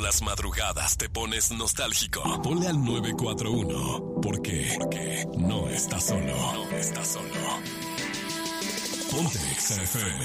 las madrugadas te pones nostálgico, ponle al 941. Porque no estás solo. No estás solo. Ponte Exa FM.